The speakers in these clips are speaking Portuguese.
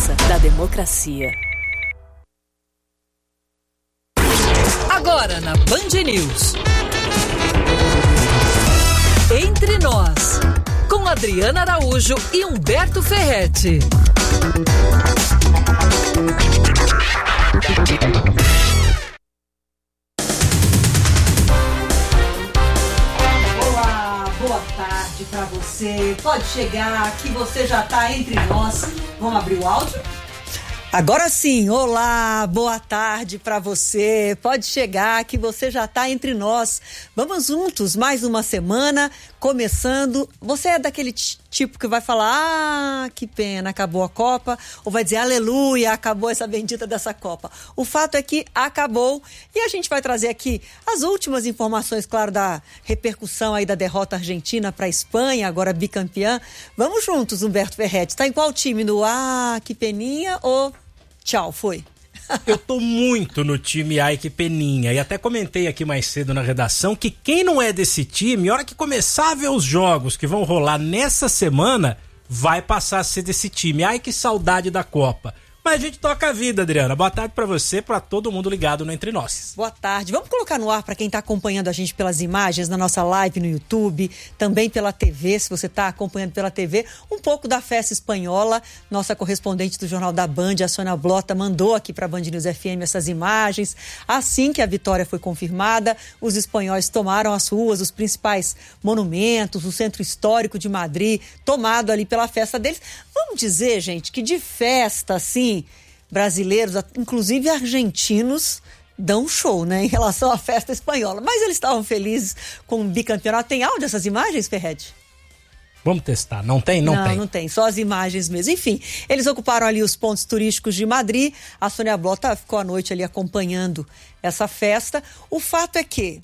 força da democracia. Agora na Band News. Entre Nós, com Adriana Araújo e Humberto Ferretti. Olá, boa tarde pra você. Pode chegar, que você já tá entre nós. Vamos abrir o áudio? Agora sim, olá, boa tarde pra você. Pode chegar que você já tá entre nós. Vamos juntos, mais uma semana, começando. Você é daquele tipo que vai falar, que pena, acabou a Copa, ou vai dizer, aleluia, acabou essa bendita dessa Copa. O fato é que acabou e a gente vai trazer aqui as últimas informações, claro, da repercussão aí da derrota argentina pra Espanha, agora bicampeã. Vamos juntos, Humberto Ferretti. Tá em qual time? No que peninha ou tchau, foi? Eu tô muito no time ai que peninha, e até comentei aqui mais cedo na redação que quem não é desse time, a hora que começar a ver os jogos que vão rolar nessa semana, vai passar a ser desse time. Ai que saudade da Copa. Mas a gente toca a vida, Adriana. Boa tarde pra você, pra todo mundo ligado no Entre Nós. Boa tarde. Vamos colocar no ar para quem tá acompanhando a gente pelas imagens na nossa live no YouTube, também pela TV, se você tá acompanhando pela TV, um pouco da festa espanhola. Nossa correspondente do Jornal da Band, a Sônia Blota, mandou aqui pra Band News FM essas imagens. Assim que a vitória foi confirmada, os espanhóis tomaram as ruas, os principais monumentos, o centro histórico de Madrid, tomado ali pela festa deles. Vamos dizer, gente, que de festa, assim, brasileiros, inclusive argentinos, dão show, né, em relação à festa espanhola. Mas eles estavam felizes com o bicampeonato. Tem áudio dessas imagens, Ferretti? Vamos testar. Não tem? Não tem. Não tem. Só as imagens mesmo. Enfim, eles ocuparam ali os pontos turísticos de Madrid. A Sônia Blota ficou à noite ali acompanhando essa festa. O fato é que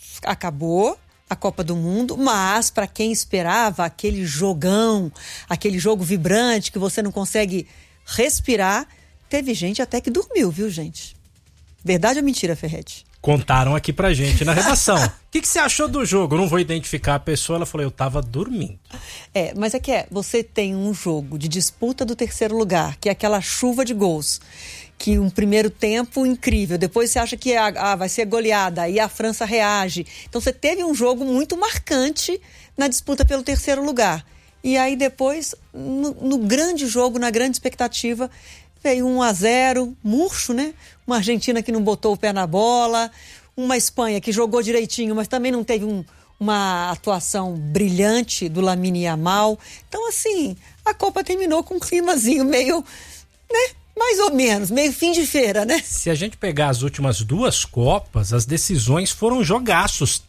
acabou a Copa do Mundo, mas para quem esperava aquele jogão, aquele jogo vibrante que você não consegue respirar, teve gente até que dormiu, viu, gente? Verdade ou mentira, Ferretti? Contaram aqui pra gente na redação. O que você achou do jogo? Eu não vou identificar a pessoa, ela falou, eu tava dormindo. Mas você tem um jogo de disputa do terceiro lugar, que é aquela chuva de gols, que um primeiro tempo incrível, depois você acha que vai ser goleada, aí a França reage. Então você teve um jogo muito marcante na disputa pelo terceiro lugar. E aí depois, no grande jogo, na grande expectativa, veio 1-0, murcho, né? Uma Argentina que não botou o pé na bola, uma Espanha que jogou direitinho, mas também não teve uma atuação brilhante do Lamine Yamal. Então, assim, a Copa terminou com um climazinho meio, né? Mais ou menos, meio fim de feira, né? Se a gente pegar as últimas duas Copas, as decisões foram jogaços,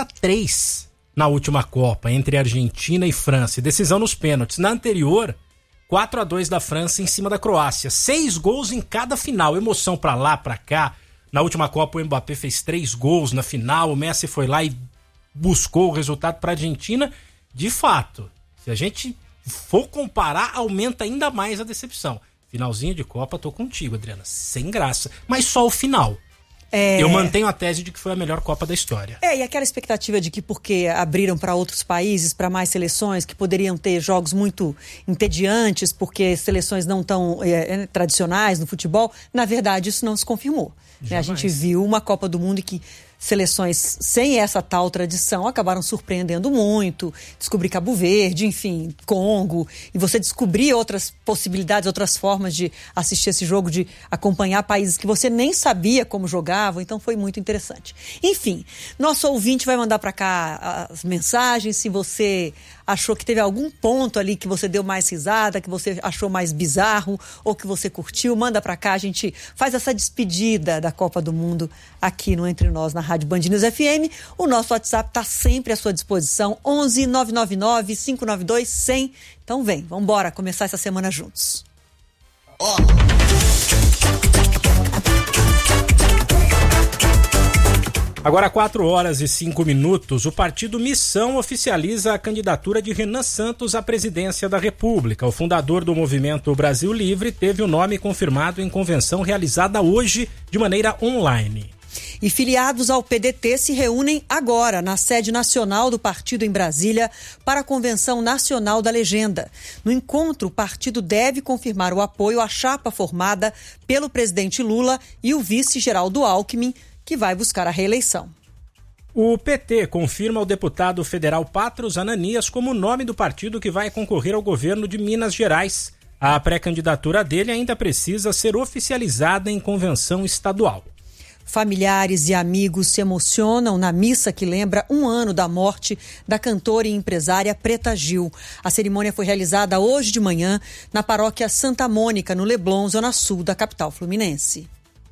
3-3 na última Copa, entre Argentina e França, e decisão nos pênaltis. Na anterior, 4-2 da França em cima da Croácia, 6 gols em cada final, emoção pra lá, pra cá. Na última Copa o Mbappé fez 3 gols na final, o Messi foi lá e buscou o resultado pra Argentina. De fato, se a gente for comparar, aumenta ainda mais a decepção. Finalzinho de Copa, tô contigo, Adriana, sem graça, mas só o final. Eu mantenho a tese de que foi a melhor Copa da história. E aquela expectativa de que porque abriram para outros países, para mais seleções, que poderiam ter jogos muito entediantes, porque seleções não tão tradicionais no futebol, na verdade isso não se confirmou. A gente viu uma Copa do Mundo em que seleções sem essa tal tradição acabaram surpreendendo muito, descobrir Cabo Verde, enfim, Congo, e você descobrir outras possibilidades, outras formas de assistir esse jogo, de acompanhar países que você nem sabia como jogavam, então foi muito interessante. Enfim, nosso ouvinte vai mandar para cá as mensagens, se você achou que teve algum ponto ali que você deu mais risada, que você achou mais bizarro ou que você curtiu, manda pra cá, a gente faz essa despedida da Copa do Mundo aqui no Entre Nós, na Rádio Band News FM. O nosso WhatsApp tá sempre à sua disposição, 11 999 592 100. Então vem, vamos embora começar essa semana juntos. Agora 4h05, o partido Missão oficializa a candidatura de Renan Santos à presidência da República. O fundador do Movimento Brasil Livre teve o nome confirmado em convenção realizada hoje de maneira online. E filiados ao PDT se reúnem agora na sede nacional do partido em Brasília para a Convenção Nacional da Legenda. No encontro, o partido deve confirmar o apoio à chapa formada pelo presidente Lula e o vice Geraldo Alckmin, que vai buscar a reeleição. O PT confirma ao deputado federal Patros Ananias como nome do partido que vai concorrer ao governo de Minas Gerais. A pré-candidatura dele ainda precisa ser oficializada em convenção estadual. Familiares e amigos se emocionam na missa que lembra 1 ano da morte da cantora e empresária Preta Gil. A cerimônia foi realizada hoje de manhã na paróquia Santa Mônica, no Leblon, zona sul da capital fluminense.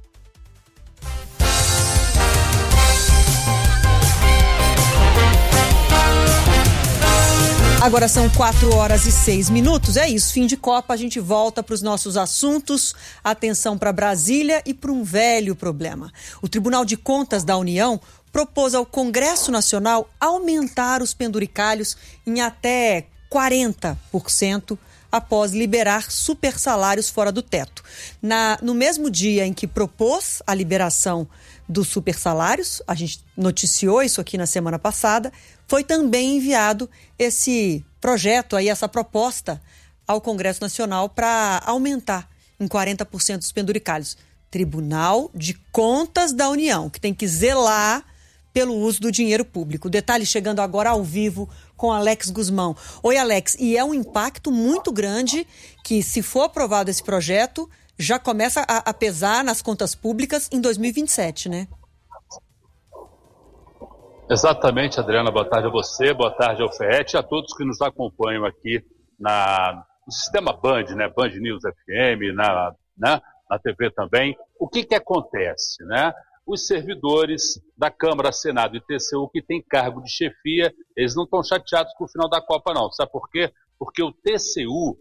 Agora são 4h06. É isso, fim de Copa. A gente volta para os nossos assuntos. Atenção para Brasília e para um velho problema. O Tribunal de Contas da União propôs ao Congresso Nacional aumentar os penduricalhos em até 40% após liberar supersalários fora do teto. No mesmo dia em que propôs a liberação dos supersalários, a gente noticiou isso aqui na semana passada, foi também enviado esse projeto, essa proposta ao Congresso Nacional para aumentar em 40% os penduricalhos. Tribunal de Contas da União, que tem que zelar pelo uso do dinheiro público. Detalhe chegando agora ao vivo com Alex Guzmão. Oi, Alex, e é um impacto muito grande que, se for aprovado esse projeto, já começa a pesar nas contas públicas em 2027, né? Exatamente, Adriana. Boa tarde a você, boa tarde ao Ferretti e a todos que nos acompanham aqui no sistema Band, né? Band News FM, na TV também. O que acontece, né? Os servidores da Câmara, Senado e TCU que têm cargo de chefia, eles não estão chateados com o final da Copa, não. Sabe por quê? Porque o TCU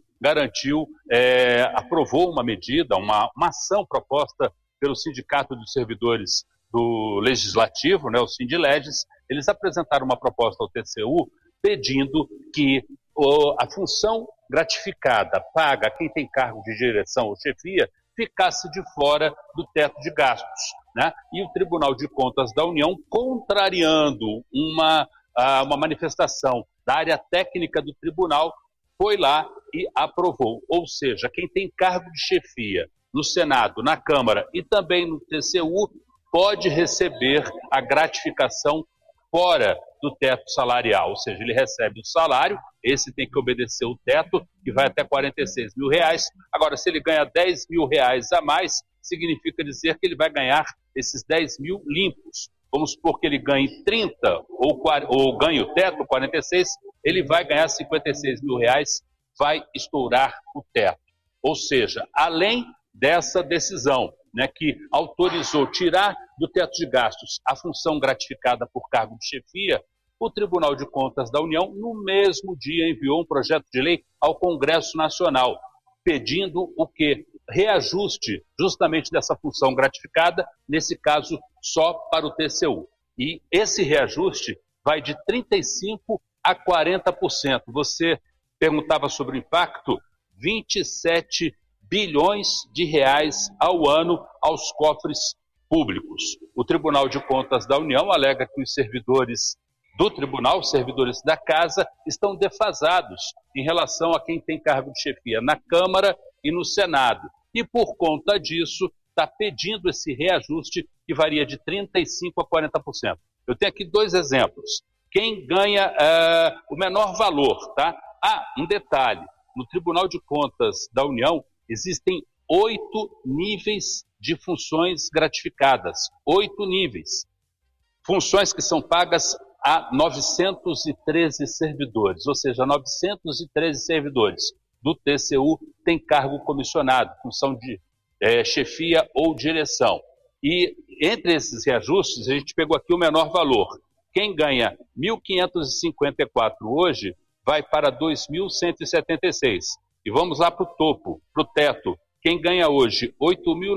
aprovou uma medida, uma ação proposta pelo Sindicato dos Servidores do Legislativo, né, o Sindileges. Eles apresentaram uma proposta ao TCU pedindo que a função gratificada paga a quem tem cargo de direção ou chefia ficasse de fora do teto de gastos, né? E o Tribunal de Contas da União, contrariando uma manifestação da área técnica do tribunal, foi lá e aprovou. Ou seja, quem tem cargo de chefia no Senado, na Câmara e também no TCU pode receber a gratificação fora do teto salarial, ou seja, ele recebe o salário, esse tem que obedecer o teto, que vai até R$46 mil. Agora, se ele ganha R$10 mil a mais, significa dizer que ele vai ganhar esses 10 mil limpos. Vamos supor que ele ganhe 30 ou ganhe o teto, 46, ele vai ganhar R$56 mil, vai estourar o teto. Ou seja, além dessa decisão, né, que autorizou tirar do teto de gastos a função gratificada por cargo de chefia, o Tribunal de Contas da União, no mesmo dia, enviou um projeto de lei ao Congresso Nacional, pedindo o quê? Reajuste justamente dessa função gratificada, nesse caso só para o TCU. E esse reajuste vai de 35% a 40%. Você perguntava sobre o impacto, 27 bilhões de reais ao ano aos cofres públicos. O Tribunal de Contas da União alega que os servidores do tribunal, os servidores da casa, estão defasados em relação a quem tem cargo de chefia na Câmara e no Senado. E por conta disso, está pedindo esse reajuste que varia de 35% a 40%. Eu tenho aqui 2 exemplos. Quem ganha o menor valor, tá? Um detalhe, no Tribunal de Contas da União existem 8 níveis de funções gratificadas, 8 níveis. Funções que são pagas a 913 servidores, ou seja, 913 servidores do TCU têm cargo comissionado, função de chefia ou direção. E entre esses reajustes, a gente pegou aqui o menor valor. Quem ganha 1.554 hoje vai para 2.176. E vamos lá para o topo, para o teto. Quem ganha hoje R$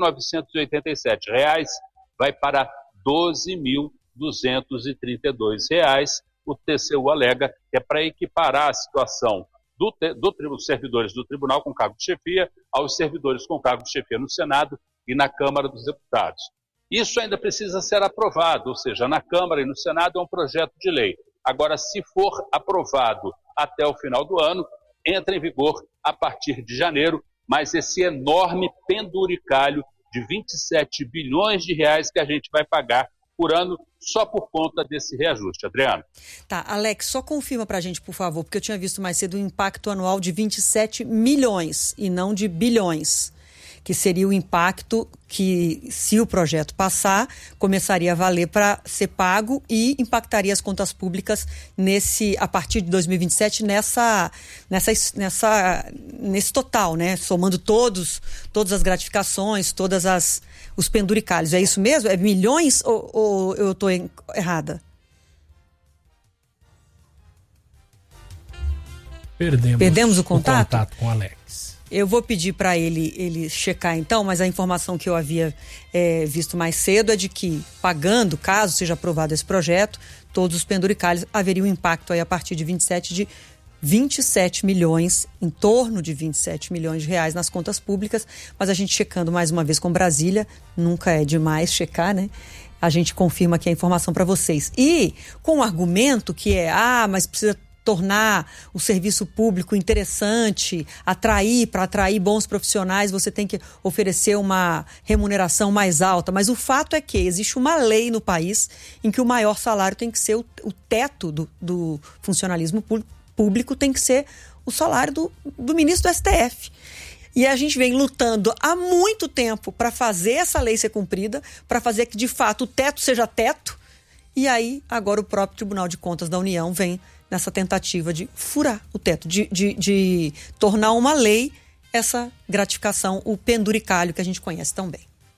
8.987 vai para R$ 12.232. O TCU alega que é para equiparar a situação dos servidores do tribunal com cargo de chefia aos servidores com cargo de chefia no Senado e na Câmara dos Deputados. Isso ainda precisa ser aprovado, ou seja, na Câmara e no Senado é um projeto de lei. Agora, se for aprovado até o final do ano, entra em vigor a partir de janeiro, mas esse enorme penduricalho de 27 bilhões de reais que a gente vai pagar por ano só por conta desse reajuste. Adriano. Tá, Alex, só confirma pra gente, por favor, porque eu tinha visto mais cedo um impacto anual de 27 milhões e não de bilhões, que seria o impacto que, se o projeto passar, começaria a valer para ser pago e impactaria as contas públicas a partir de 2027 nesse total, né? Somando todas as gratificações, os penduricalhos. É isso mesmo? É milhões ou eu estou errada? Perdemos o contato com o Alex. Eu vou pedir para ele checar então, mas a informação que eu havia visto mais cedo é de que, pagando, caso seja aprovado esse projeto, todos os penduricalhos haveria um impacto aí a partir de 27 milhões, em torno de 27 milhões de reais nas contas públicas, mas a gente checando mais uma vez com Brasília, nunca é demais checar, né? A gente confirma aqui a informação para vocês. E com o argumento que mas precisa tornar o serviço público interessante, para atrair bons profissionais, você tem que oferecer uma remuneração mais alta. Mas o fato é que existe uma lei no país em que o maior salário tem que ser o teto do funcionalismo público, tem que ser o salário do ministro do STF. E a gente vem lutando há muito tempo para fazer essa lei ser cumprida, para fazer que, de fato, o teto seja teto. E aí, agora o próprio Tribunal de Contas da União vem nessa tentativa de furar o teto, de tornar uma lei essa gratificação, o penduricalho que a gente conhece tão bem.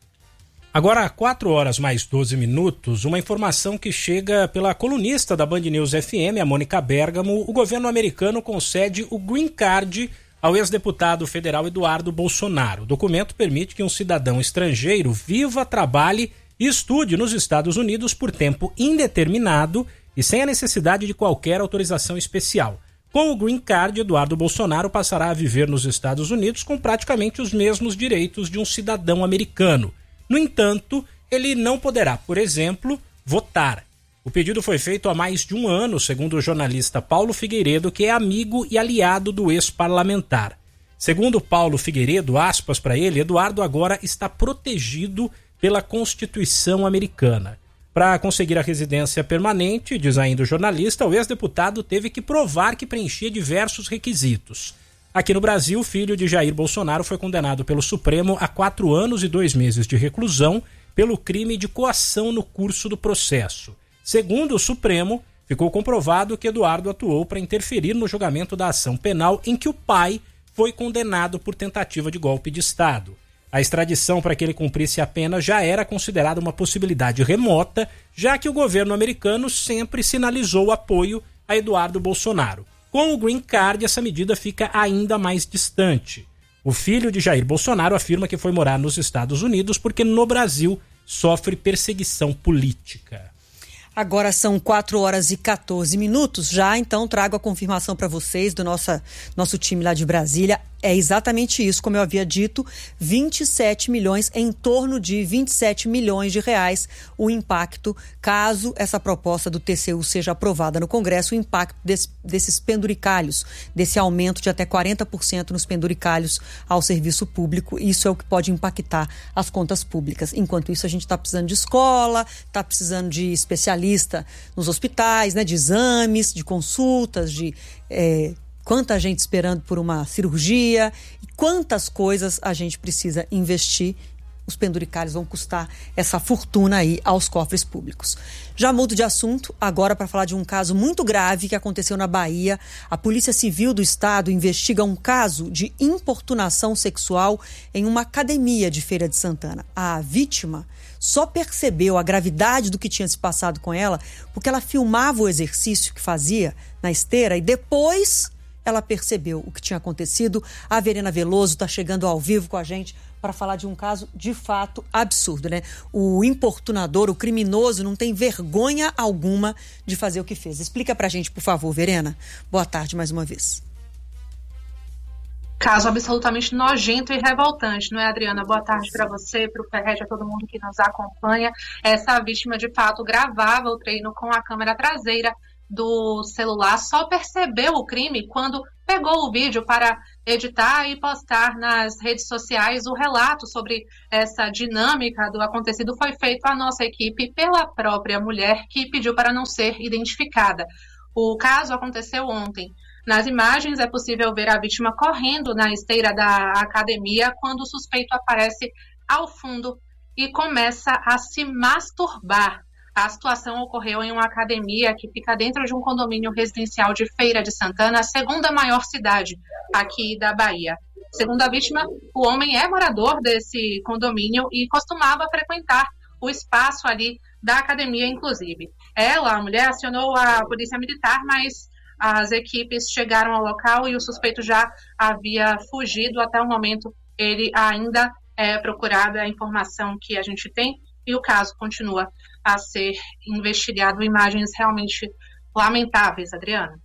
Agora, 4h mais 12, uma informação que chega pela colunista da Band News FM, a Mônica Bergamo. O governo americano concede o Green Card ao ex-deputado federal Eduardo Bolsonaro. O documento permite que um cidadão estrangeiro viva, trabalhe e estude nos Estados Unidos por tempo indeterminado e sem a necessidade de qualquer autorização especial. Com o Green Card, Eduardo Bolsonaro passará a viver nos Estados Unidos com praticamente os mesmos direitos de um cidadão americano. No entanto, ele não poderá, por exemplo, votar. O pedido foi feito há mais de um ano, segundo o jornalista Paulo Figueiredo, que é amigo e aliado do ex-parlamentar. Segundo Paulo Figueiredo, aspas para ele, Eduardo agora está protegido pela Constituição americana. Para conseguir a residência permanente, diz ainda o jornalista, o ex-deputado teve que provar que preenchia diversos requisitos. Aqui no Brasil, o filho de Jair Bolsonaro foi condenado pelo Supremo a 4 anos e 2 meses de reclusão pelo crime de coação no curso do processo. Segundo o Supremo, ficou comprovado que Eduardo atuou para interferir no julgamento da ação penal em que o pai foi condenado por tentativa de golpe de Estado. A extradição para que ele cumprisse a pena já era considerada uma possibilidade remota, já que o governo americano sempre sinalizou apoio a Eduardo Bolsonaro. Com o Green Card, essa medida fica ainda mais distante. O filho de Jair Bolsonaro afirma que foi morar nos Estados Unidos porque no Brasil sofre perseguição política. Agora são 4h14. Já então trago a confirmação para vocês do nosso time lá de Brasília. É exatamente isso, como eu havia dito, 27 milhões, em torno de 27 milhões de reais o impacto, caso essa proposta do TCU seja aprovada no Congresso, o impacto desses penduricalhos, desse aumento de até 40% nos penduricalhos ao serviço público. Isso é o que pode impactar as contas públicas. Enquanto isso, a gente está precisando de escola, está precisando de especialista nos hospitais, né, de exames, de consultas, de quanta gente esperando por uma cirurgia e quantas coisas a gente precisa investir. Os penduricalhos vão custar essa fortuna aí aos cofres públicos. Já mudo de assunto agora para falar de um caso muito grave que aconteceu na Bahia. A Polícia Civil do Estado investiga um caso de importunação sexual em uma academia de Feira de Santana. A vítima só percebeu a gravidade do que tinha se passado com ela porque ela filmava o exercício que fazia na esteira e depois ela percebeu o que tinha acontecido. A Verena Veloso está chegando ao vivo com a gente para falar de um caso de fato absurdo, né? O importunador, o criminoso, não tem vergonha alguma de fazer o que fez. Explica pra gente, por favor, Verena. Boa tarde mais uma vez. Caso absolutamente nojento e revoltante, não é, Adriana? Boa tarde para você, para o Ferretti, a todo mundo que nos acompanha. Essa vítima, de fato, gravava o treino com a câmera traseira do celular, só percebeu o crime quando pegou o vídeo para editar e postar nas redes sociais. O relato sobre essa dinâmica do acontecido foi feito à nossa equipe pela própria mulher, que pediu para não ser identificada. O caso aconteceu ontem. Nas imagens é possível ver a vítima correndo na esteira da academia quando o suspeito aparece ao fundo e começa a se masturbar. A situação ocorreu em uma academia que fica dentro de um condomínio residencial de Feira de Santana, a segunda maior cidade aqui da Bahia. Segundo a vítima, o homem é morador desse condomínio e costumava frequentar o espaço ali da academia, inclusive. Ela, a mulher, acionou a polícia militar, mas as equipes chegaram ao local e o suspeito já havia fugido. Até o momento, ele ainda é procurado, é a informação que a gente tem, e o caso continua a ser investigado. Imagens realmente lamentáveis, Adriana.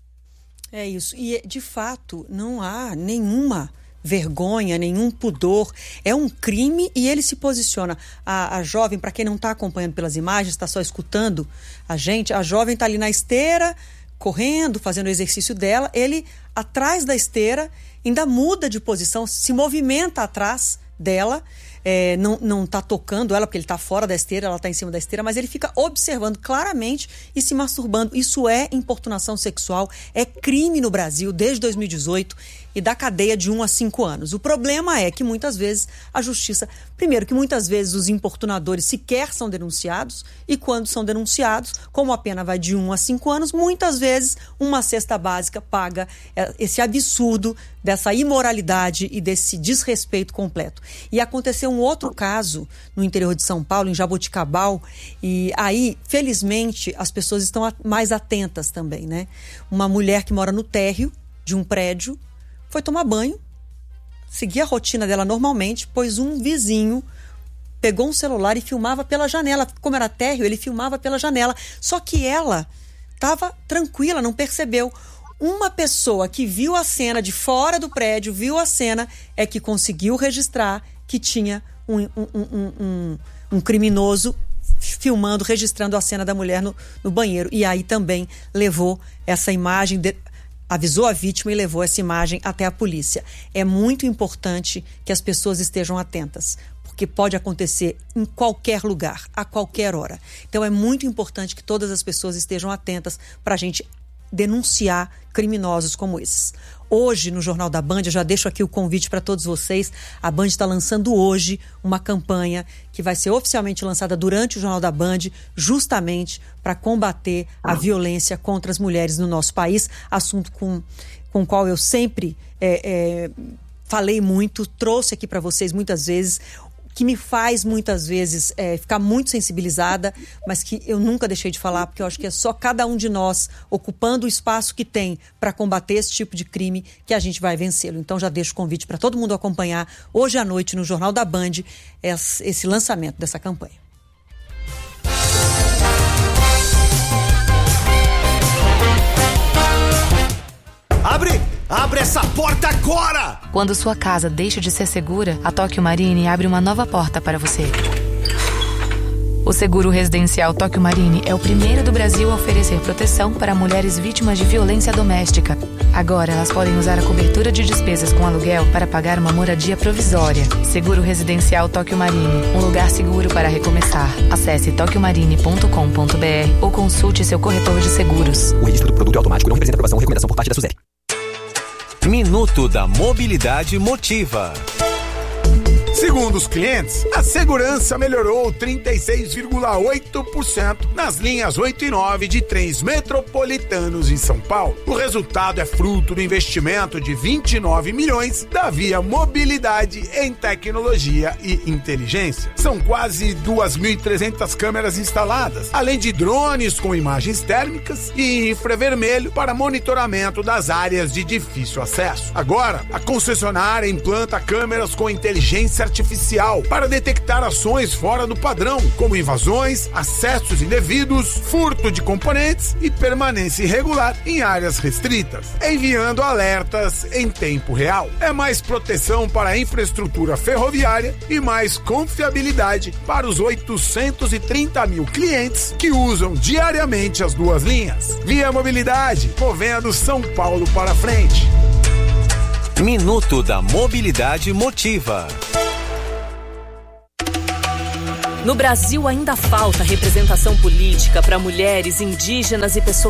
É isso. E, de fato, não há nenhuma vergonha, nenhum pudor. É um crime e ele se posiciona. A jovem, para quem não está acompanhando pelas imagens, está só escutando a gente, a jovem está ali na esteira, correndo, fazendo o exercício dela. Ele, atrás da esteira, ainda muda de posição, se movimenta atrás dela. Não está tocando ela, porque ele está fora da esteira, ela está em cima da esteira, mas ele fica observando claramente e se masturbando. Isso é importunação sexual, é crime no Brasil desde 2018 e dá cadeia de 1 a 5 anos. O problema é que muitas vezes a justiça... Primeiro, que muitas vezes os importunadores sequer são denunciados, e quando são denunciados, como a pena vai de 1 a 5 anos, muitas vezes uma cesta básica paga esse absurdo dessa imoralidade e desse desrespeito completo. E aconteceu um outro caso no interior de São Paulo, em Jaboticabal, e aí, felizmente, as pessoas estão mais atentas também, né? Uma mulher que mora no térreo de um prédio foi tomar banho, seguia a rotina dela normalmente, pois um vizinho pegou um celular e filmava pela janela. Como era térreo, ele filmava pela janela. Só que ela estava tranquila, não percebeu. Uma pessoa que viu a cena de fora do prédio, viu a cena, é que conseguiu registrar que tinha um criminoso filmando, registrando a cena da mulher no banheiro. E aí também levou essa imagem... avisou a vítima e levou essa imagem até a polícia. É muito importante que as pessoas estejam atentas, porque pode acontecer em qualquer lugar, a qualquer hora. Então é muito importante que todas as pessoas estejam atentas para a gente denunciar criminosos como esses. Hoje, no Jornal da Band, eu já deixo aqui o convite para todos vocês. A Band está lançando hoje uma campanha que vai ser oficialmente lançada durante o Jornal da Band, justamente para combater a violência contra as mulheres no nosso país, assunto com o qual eu sempre falei muito, trouxe aqui para vocês muitas vezes, que me faz muitas vezes ficar muito sensibilizada, mas que eu nunca deixei de falar, porque eu acho que é só cada um de nós ocupando o espaço que tem para combater esse tipo de crime que a gente vai vencê-lo. Então já deixo o convite para todo mundo acompanhar hoje à noite no Jornal da Band esse lançamento dessa campanha. Abre essa porta agora! Quando sua casa deixa de ser segura, a Tóquio Marine abre uma nova porta para você. O seguro residencial Tóquio Marine é o primeiro do Brasil a oferecer proteção para mulheres vítimas de violência doméstica. Agora elas podem usar a cobertura de despesas com aluguel para pagar uma moradia provisória. Seguro residencial Tóquio Marine, um lugar seguro para recomeçar. Acesse tokyomarine.com.br ou consulte seu corretor de seguros. O registro do produto é automático, não representa aprovação ou recomendação por parte da SUSEP. Minuto da Mobilidade Motiva. Segundo os clientes, a segurança melhorou 36,8% nas linhas 8 e 9 de trens metropolitanos em São Paulo. O resultado é fruto do investimento de 29 milhões da Via Mobilidade em tecnologia e inteligência. São quase 2.300 câmeras instaladas, além de drones com imagens térmicas e infravermelho para monitoramento das áreas de difícil acesso. Agora, a concessionária implanta câmeras com inteligência artificial oficial para detectar ações fora do padrão, como invasões, acessos indevidos, furto de componentes e permanência irregular em áreas restritas, enviando alertas em tempo real. É mais proteção para a infraestrutura ferroviária e mais confiabilidade para os 830 mil clientes que usam diariamente as duas linhas. Via Mobilidade, movendo São Paulo para frente. Minuto da Mobilidade Motiva. No Brasil ainda falta representação política para mulheres, indígenas e pessoas